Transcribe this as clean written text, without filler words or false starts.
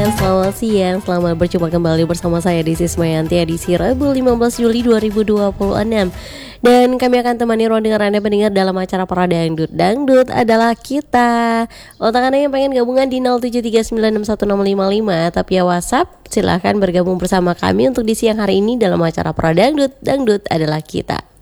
selamat siang. Selamat berjumpa kembali bersama saya Desi Ismayanti edisi Rabu 15 Juli 2026. Dan kami akan temani ruang dengar Anda pendengar dalam acara Para Dangdut. Dangdut adalah kita. Untuk Anda yang pengen gabungan di 0739616555 tapi ya WhatsApp, silahkan bergabung bersama kami untuk di siang hari ini dalam acara Para Dangdut. Dangdut adalah kita.